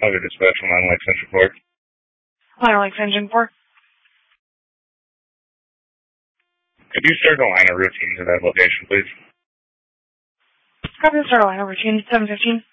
Other dispatch on Line Lakes Engine 4. Line Lakes Engine 4. Could you start a line of routine to that location, please? Copy the start line of routine 715.